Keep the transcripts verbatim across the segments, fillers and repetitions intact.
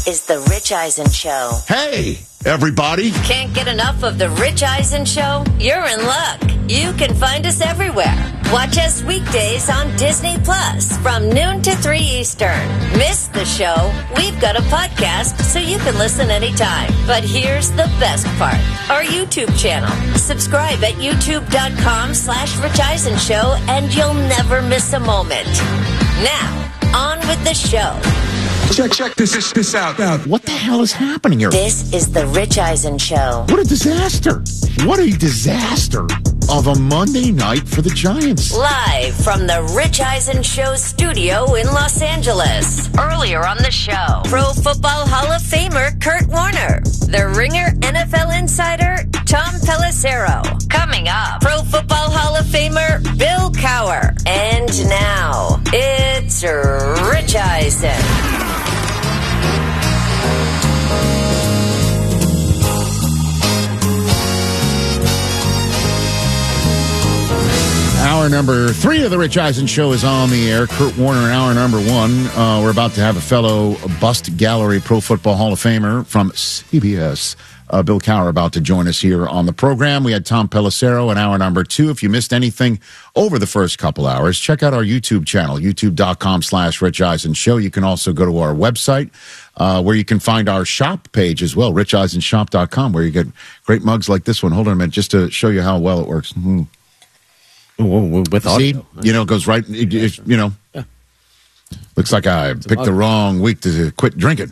is The Rich Eisen Show. Hey, everybody. Can't get enough of The Rich Eisen Show? You're in luck. You can find us everywhere. Watch us weekdays on Disney Plus from noon to three Eastern. Miss the show? We've got a podcast so you can listen anytime. But here's the best part. Our YouTube channel. Subscribe at youtube.com slash Rich Eisen Show and you'll never miss a moment. Now, on with the show. Check, check this, this, this out. out. What the hell is happening here? This is The Rich Eisen Show. What a disaster. What a disaster of a Monday night for the Giants. Live from the Rich Eisen Show studio in Los Angeles. Earlier on the show, Pro Football Hall of Famer Kurt Warner. The Ringer N F L insider Tom Pelissero. Coming up, Pro Football Hall of Famer Bill Cowher. And now, it's Rich Eisen. Hour number three of the Rich Eisen Show is on the air. Kurt Warner in hour number one. Uh, we're about to have a fellow Bust Gallery Pro Football Hall of Famer from C B S, uh, Bill Cowher, about to join us here on the program. We had Tom Pelissero in hour number two. If you missed anything over the first couple hours, check out our YouTube channel, youtube.com slash Rich Eisen Show. You can also go to our website, uh, where you can find our shop page as well, rich eisen shop dot com, where you get great mugs like this one. Hold on a minute, just to show you how well it works. Mm-hmm. With See, audio. you know, it goes right, it, it, you know, yeah. Looks like I it's picked the wrong week to quit drinking.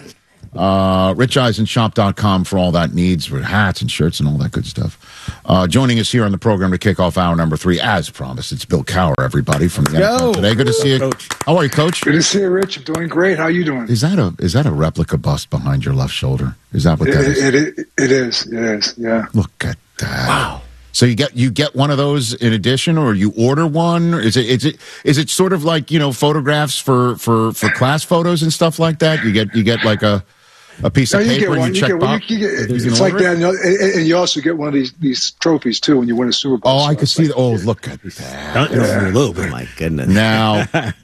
uh, rich eisen shop dot com for all that needs for hats and shirts and all that good stuff. Uh, joining us here on the program to kick off hour number three, as promised, it's Bill Cowher, everybody, from the N F L today. Good to see you. Coach. How are you, Coach? Good to see you, Rich. I'm doing great. How are you doing? Is that a is that a replica bust behind your left shoulder? Is that what it, that is? It, it, it is. It is, yeah. Look at that. Wow. So you get you get one of those in addition, or you order one? Is it is it is it sort of like, you know, photographs for, for, for class photos and stuff like that? You get you get like a a piece of no, paper and you, you check box. It's like that, and, and you also get one of these these trophies too when you win a Super Bowl. Oh, I so can see. like, The, oh, look at that! Yeah. A little bit. My goodness. Now,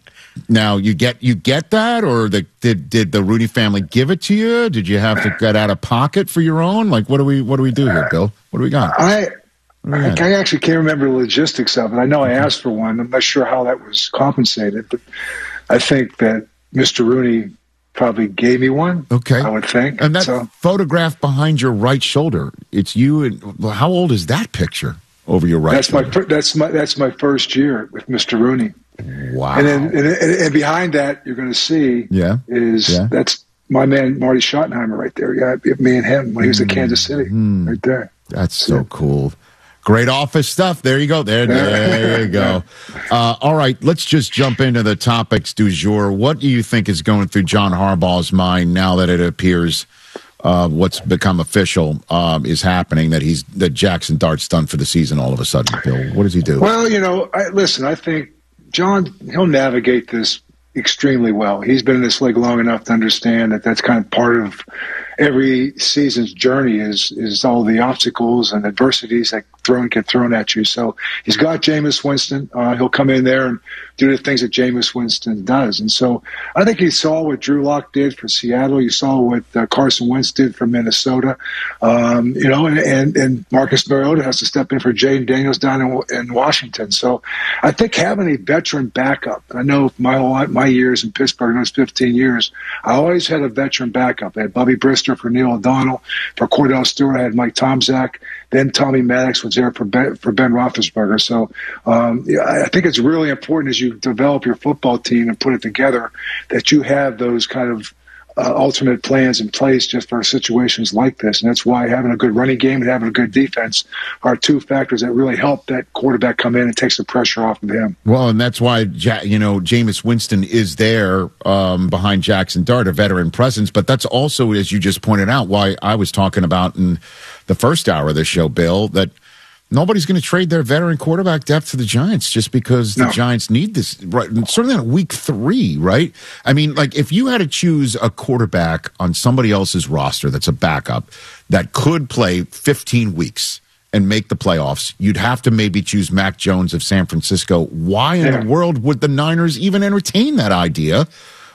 now you get you get that, or the did did the Rooney family give it to you? Did you have to get out of pocket for your own? Like, what do we what do we do here, Bill? What do we got? I. I, I actually can't remember the logistics of it. I know I asked for one. I'm not sure how that was compensated, but I think that Mister Rooney probably gave me one. Okay. I would think. And that so, photograph behind your right shoulder, it's you. And well, how old is that picture over your right that's shoulder? My, that's my that's my first year with Mister Rooney. Wow. And then and, and, and behind that, you're going to see yeah. is yeah. that's my man Marty Schottenheimer right there. Yeah, me and him when he was at Kansas City, mm. right there. That's so yeah. cool. Great office stuff. There you go. There, there you go. Uh, all right, let's just jump into the topics du jour. What do you think is going through John Harbaugh's mind now that it appears uh, what's become official um, is happening, that he's that Jackson Dart's done for the season all of a sudden, Bill? What does he do? Well, you know, I, listen, I think John, he'll navigate this extremely well. He's been in this league long enough to understand that that's kind of part of every season's journey is is all the obstacles and adversities that thrown get thrown at you. So he's got Jameis Winston. Uh, he'll come in there and do the things that Jameis Winston does. And so I think he saw what Drew Lock did for Seattle. You saw what uh, Carson Wentz did for Minnesota. Um, you know, and, and, and Marcus Mariota has to step in for Jaden Daniels down in, in Washington. So I think having a veteran backup, I know my whole, my years in Pittsburgh, those fifteen years, I always had a veteran backup. I had Bubby Brister for Neil O'Donnell. For Cordell Stewart, I had Mike Tomczak. Then Tommy Maddox was there for Ben, for Ben Roethlisberger. So um, yeah, I think it's really important as you develop your football team and put it together that you have those kind of uh, alternate plans in place just for situations like this. And that's why having a good running game and having a good defense are two factors that really help that quarterback come in and takes the pressure off of him. Well, and that's why, you know, Jameis Winston is there um, behind Jackson Dart, a veteran presence. But that's also, as you just pointed out, why I was talking about in the first hour of the show, Bill, that nobody's going to trade their veteran quarterback depth to the Giants just because the no. Giants need this. Right, certainly in week three, right? I mean, like, if you had to choose a quarterback on somebody else's roster that's a backup that could play fifteen weeks and make the playoffs, you'd have to maybe choose Mac Jones of San Francisco. Why in yeah. the world would the Niners even entertain that idea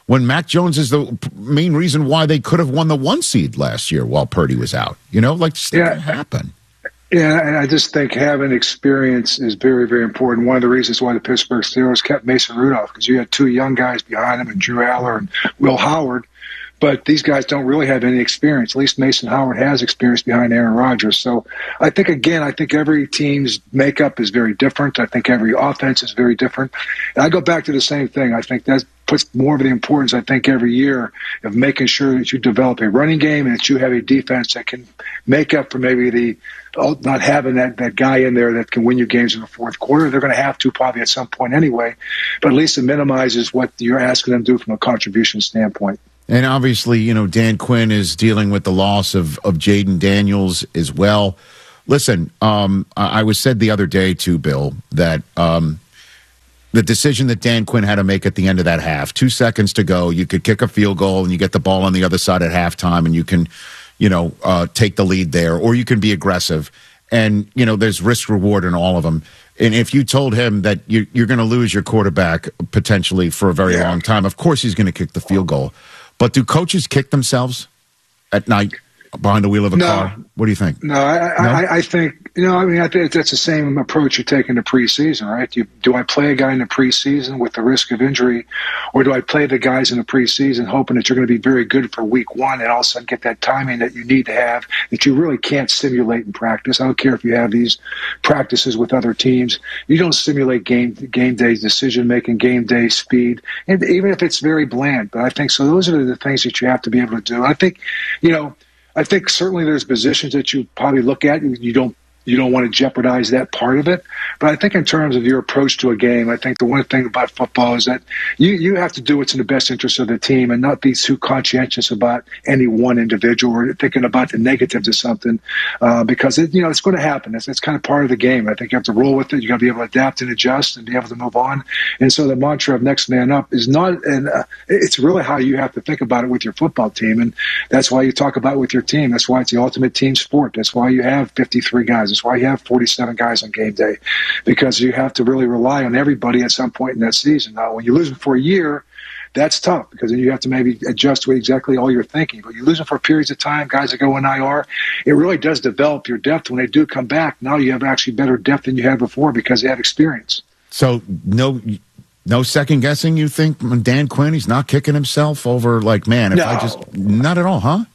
when Mac Jones is the main reason why they could have won the one seed last year while Purdy was out. You know, like, just yeah. didn't happen. Yeah, and I just think having experience is very, very important. One of the reasons why the Pittsburgh Steelers kept Mason Rudolph, because you had two young guys behind him, and Drew Aller and Will Howard. But these guys don't really have any experience. At least Mason Howard has experience behind Aaron Rodgers. So I think, again, I think every team's makeup is very different. I think every offense is very different. And I go back to the same thing. I think that puts more of the importance, I think, every year of making sure that you develop a running game and that you have a defense that can make up for maybe the not having that, that guy in there that can win you games in the fourth quarter. They're going to have to probably at some point anyway. But at least it minimizes what you're asking them to do from a contribution standpoint. And obviously, you know, Dan Quinn is dealing with the loss of, of Jaden Daniels as well. Listen, um, I, I was said the other day, too, Bill, that um, the decision that Dan Quinn had to make at the end of that half, two seconds to go, you could kick a field goal and you get the ball on the other side at halftime and you can, you know, uh, take the lead there, or you can be aggressive. And, you know, there's risk reward in all of them. And if you told him that you're, you're going to lose your quarterback potentially for a very yeah. long time, of course he's going to kick the field goal. But do coaches kick themselves at night behind the wheel of a no. car? What do you think? No, I, no? I, I think, you know, I mean, I think that's the same approach you take in the preseason, right? Do, you, do I play a guy in the preseason with the risk of injury, or do I play the guys in the preseason hoping that you're going to be very good for week one and all of a sudden get that timing that you need to have that you really can't simulate in practice? I don't care if you have these practices with other teams. You don't simulate game game day decision-making, game day speed, and even if it's very bland. But I think so those are the things that you have to be able to do. I think, you know, I think certainly there's positions that you probably look at and you don't you don't want to jeopardize that part of it. But I think in terms of your approach to a game, I think the one thing about football is that you, you have to do what's in the best interest of the team and not be too conscientious about any one individual or thinking about the negatives of something uh, because, it, you know, it's going to happen. It's, it's kind of part of the game. I think you have to roll with it. You got to be able to adapt and adjust and be able to move on. And so the mantra of next man up is not, and uh, it's really how you have to think about it with your football team. And that's why you talk about it with your team. That's why it's the ultimate team sport. That's why you have fifty-three guys. That's why you have forty-seven guys on game day, because you have to really rely on everybody at some point in that season. Now, when you lose them for a year, that's tough because then you have to maybe adjust to exactly all you're thinking. But you lose them for periods of time, guys that go in I R, it really does develop your depth. When they do come back, now you have actually better depth than you had before because they have experience. So no no second guessing, you think, Dan Quinn, he's not kicking himself over like, man, if no. I just, not at all, huh?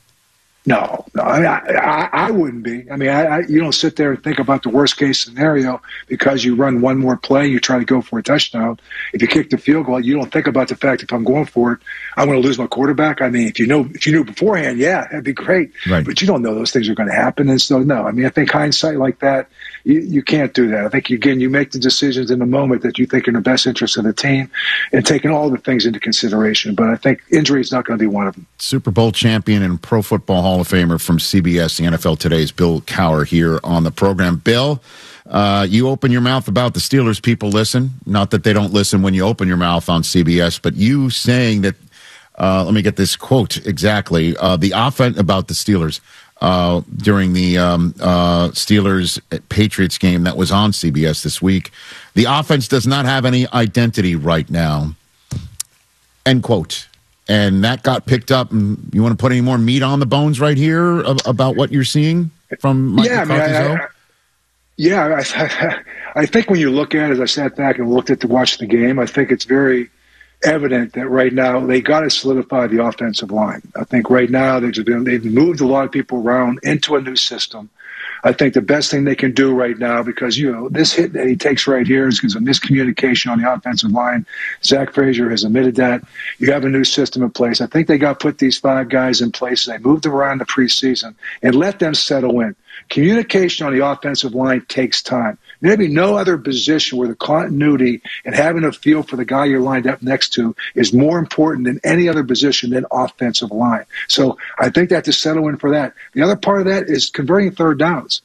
No, no, I, mean, I, I, I wouldn't be. I mean, I, I, you don't sit there and think about the worst case scenario because you run one more play, you try to go for a touchdown. If you kick the field goal, you don't think about the fact if I'm going for it, I'm going to lose my quarterback. I mean, if you know, if you knew beforehand, yeah, that'd be great. Right. But you don't know those things are going to happen, and so no. I mean, I think hindsight like that, you, you can't do that. I think again, you make the decisions in the moment that you think are in the best interest of the team, and taking all the things into consideration. But I think injury is not going to be one of them. Super Bowl champion and Pro Football Hall of Famer from C B S, the N F L Today's Bill Cowher here on the program. Bill, uh, you open your mouth about the Steelers, people listen. Not that they don't listen when you open your mouth on C B S, but you saying that, uh, let me get this quote exactly, uh, the offense about the Steelers uh, during the um, uh, Steelers-Patriots game that was on C B S this week. The offense does not have any identity right now. End quote. And that got picked up. And you want to put any more meat on the bones right here about what you're seeing from Mike yeah, McCarthy's? I mean, I, I, yeah, I, I think when you look at it, as I sat back and looked at to watch the game, I think it's very evident that right now they got to solidify the offensive line. I think right now they've been, they've moved a lot of people around into a new system. I think the best thing they can do right now, because, you know, this hit that he takes right here is because of miscommunication on the offensive line. Zach Frazier has admitted that. You have a new system in place. I think they got to put these five guys in place. They moved them around the preseason and let them settle in. Communication on the offensive line takes time. There'd be no other position where the continuity and having a feel for the guy you're lined up next to is more important than any other position than offensive line. So I think they have to settle in for that. The other part of that is converting third downs.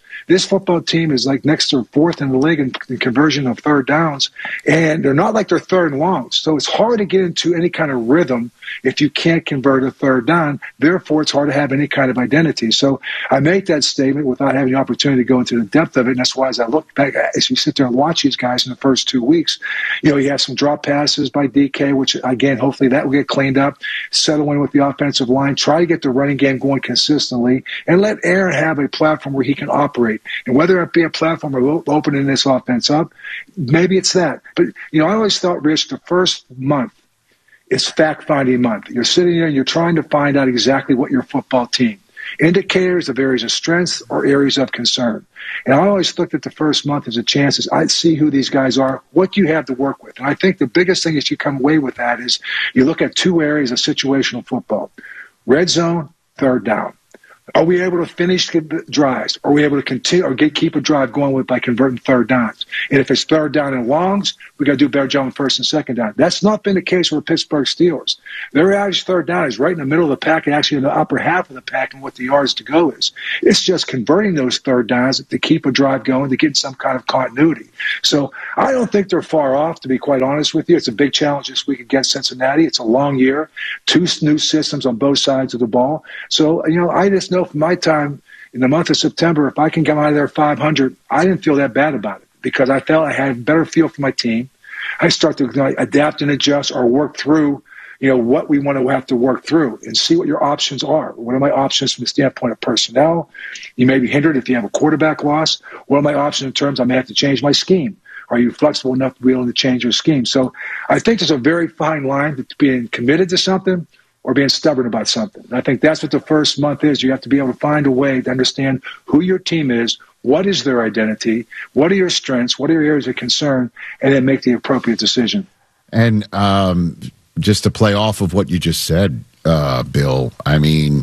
This football team is like next to fourth in the league in, in conversion of third downs, and they're not like they're third and long. So it's hard to get into any kind of rhythm if you can't convert a third down. Therefore, it's hard to have any kind of identity. So I make that statement without having the opportunity to go into the depth of it. And that's why as I look back, as you sit there and watch these guys in the first two weeks, you know, you have some drop passes by D K, which, again, hopefully that will get cleaned up, settle in with the offensive line, try to get the running game going consistently, and let Aaron have a platform where he can operate. And whether it be a platform or opening this offense up, maybe it's that. But, you know, I always thought, Rich, the first month is fact-finding month. You're sitting there and you're trying to find out exactly what your football team, indicators of areas of strength or areas of concern. And I always looked at the first month as a chance. I'd see who these guys are, what you have to work with. And I think the biggest thing that you come away with that is you look at two areas of situational football. Red zone, third down. Are we able to finish drives? Are we able to continue or get, keep a drive going with by converting third downs? And if it's third down and longs, we got to do a better job on first and second down. That's not been the case with the Pittsburgh Steelers. Their average third down is right in the middle of the pack and actually in the upper half of the pack and what the yards to go is. It's just converting those third downs to keep a drive going, to get some kind of continuity. So I don't think they're far off, to be quite honest with you. It's a big challenge this week against Cincinnati. It's a long year, two new systems on both sides of the ball. So, you know, I just know from my time in the month of September, if I can come out of there five hundred, I didn't feel that bad about it because I felt I had a better feel for my team. I start to you know, adapt and adjust or work through, you know, what we want to have to work through and see what your options are. What are my options from the standpoint of personnel? You may be hindered if you have a quarterback loss. What are my options in terms I may have to change my scheme? Are you flexible enough to be able to change your scheme? So I think there's a very fine line between being committed to something or being stubborn about something. And I think that's what the first month is. You have to be able to find a way to understand who your team is, what is their identity, what are your strengths, what are your areas of concern, and then make the appropriate decision. And um, just to play off of what you just said, uh, Bill, I mean,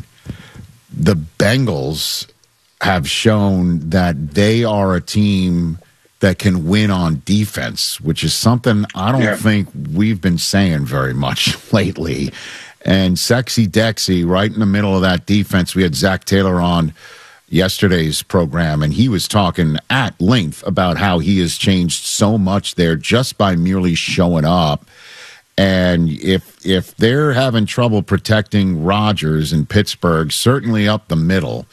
the Bengals have shown that they are a team that can win on defense, which is something I don't yeah. think we've been saying very much lately. And Sexy Dexy, right in the middle of that defense, we had Zach Taylor on yesterday's program, and he was talking at length about how he has changed so much there just by merely showing up. And if if they're having trouble protecting Rodgers in Pittsburgh, certainly up the middle,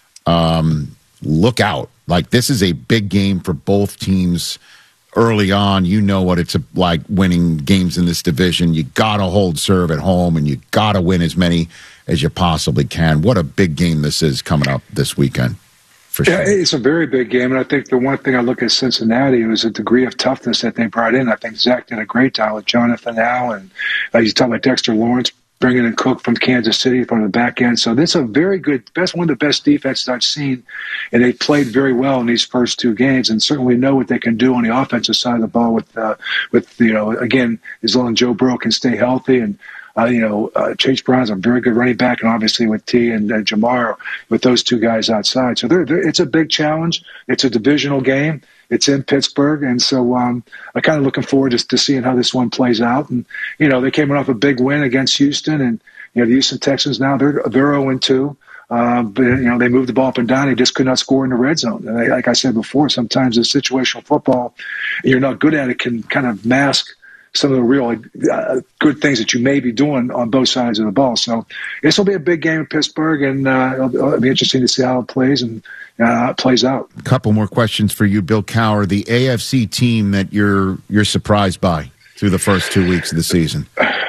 um, look out. Like, this is a big game for both teams early on. You know what it's like winning games in this division. You got to hold serve at home, and you got to win as many as you possibly can. What a big game this is coming up this weekend, for sure. Yeah, it's a very big game, and I think the one thing I look at Cincinnati was the degree of toughness that they brought in. I think Zach did a great job with Jonathan Allen. Uh, you talk about Dexter Lawrence bringing in Cook from Kansas City from the back end. So this is a very good, best one of the best defenses I've seen, and they played very well in these first two games, and certainly know what they can do on the offensive side of the ball with, uh, with you know, again, as long as Joe Burrow can stay healthy, and uh, you know, uh, Chase Brown's a very good running back, and obviously with T and uh, Jamar, with those two guys outside. So they're, they're, it's a big challenge. It's a divisional game. It's in Pittsburgh, and so um, I'm kind of looking forward to, to seeing how this one plays out. And you know, they came off a big win against Houston, and you know, the Houston Texans now they're they're oh and two. Uh, but you know, they moved the ball up and down. They just could not score in the red zone. And they, like I said before, sometimes the situational football, you're not good at it, can kind of mask some of the real uh, good things that you may be doing on both sides of the ball. So this will be a big game in Pittsburgh, and uh, it'll, it'll be interesting to see how it plays and uh, it plays out. A couple more questions for you, Bill Cowher. The A F C team that you're you're surprised by through the first two weeks of the season.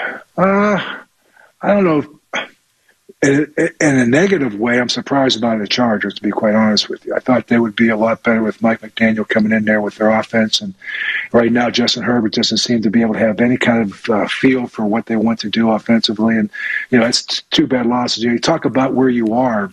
Uh, I don't know. In, in a negative way, I'm surprised about the Chargers, to be quite honest with you. I thought they would be a lot better with Mike McDaniel coming in there with their offense. And right now, Justin Herbert doesn't seem to be able to have any kind of uh, feel for what they want to do offensively. And, you know, it's two bad losses. You know, you talk about where you are,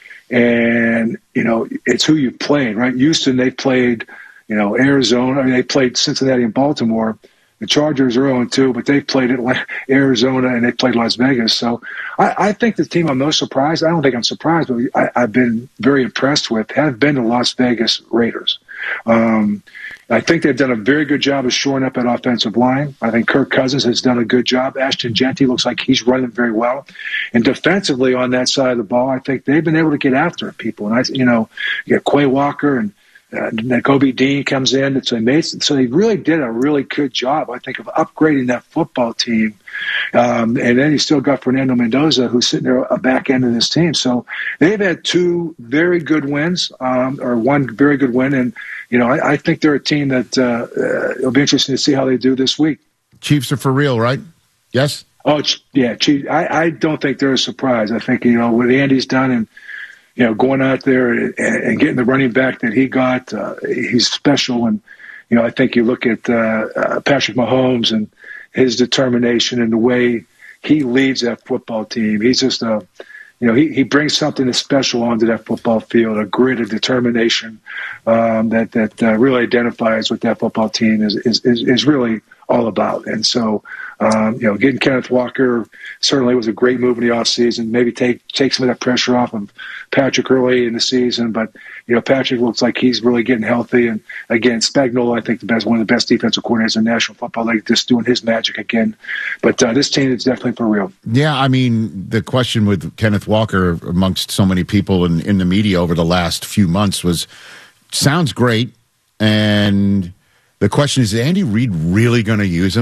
and, you know, it's who you've played, right? Houston, they played, you know, Arizona. I mean, they played Cincinnati and Baltimore. The Chargers are oh and two, but they've played Atlanta, Arizona, and they played Las Vegas. So I, I think the team I'm most surprised, I don't think I'm surprised, but I, I've been very impressed with, have been the Las Vegas Raiders. Um, I think they've done a very good job of shoring up that offensive line. I think Kirk Cousins has done a good job. Ashton Genty looks like he's running very well. And defensively on that side of the ball, I think they've been able to get after people. And, I, you know, you got Quay Walker and uh, Nakobe Dean comes in. And so, they made, so they really did a really good job, I think, of upgrading that football team. Um, and then you still got Fernando Mendoza, who's sitting there a back end of this team. So they've had two very good wins, um, or one very good win. And, you know, I, I think they're a team that uh, uh, it'll be interesting to see how they do this week. Chiefs are for real, right? Yes? Oh, yeah. Chiefs. I, I don't think they're a surprise. I think, you know, what Andy's done and, you know, going out there and, and getting the running back that he got, uh, he's special. And, you know, I think you look at uh, uh, Patrick Mahomes and his determination and the way he leads that football team. He's just a, you know, he, he brings something that's special onto that football field, a grit, a determination um, that that uh, really identifies what that football team is is, is, is really all about. And so, um, you know, getting Kenneth Walker certainly was a great move in the offseason. Maybe take take some of that pressure off of Patrick early in the season. But, you know, Patrick looks like he's really getting healthy. And, again, Spagnuolo, I think, the best one of the best defensive coordinators in the National Football League, just doing his magic again. But uh, this team is definitely for real. Yeah, I mean, the question with Kenneth Walker amongst so many people in, in the media over the last few months was, sounds great, and the question is, is Andy Reid really going to use him?